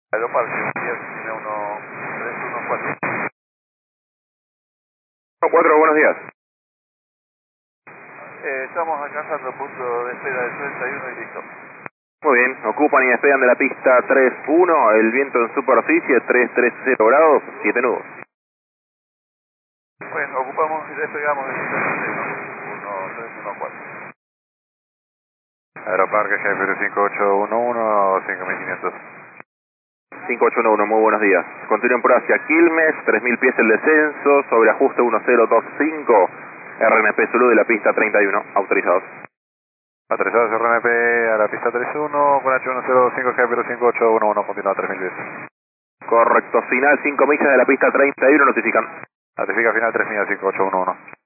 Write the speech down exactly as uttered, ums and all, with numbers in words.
Aeroparque, tiene uno tres uno cuatro. uno cuatro, buenos días. Eh, estamos alcanzando el punto de espera del treinta y uno y listo. Muy bien, ocupan y despegan de la pista tres uno, el viento en superficie tres treinta grados, siete nudos. Bueno, ocupamos y despegamos del treinta y uno, uno tres uno cuatro. Aeroparque G cinco ocho uno uno, cinco mil quinientos. cinco ocho uno uno, muy buenos días. Continúen por hacia Quilmes, tres mil pies el descenso, sobre ajuste uno cero dos cinco, R N P Zulu de la pista treinta y uno, autorizados. Autorizados R N P a la pista tres uno, con H uno cero dos cinco G cinco ocho uno uno, continúa tres mil pies. Correcto, final cinco millas de la pista treinta y uno, notifican. Notifica final tres millas cinco ocho uno uno.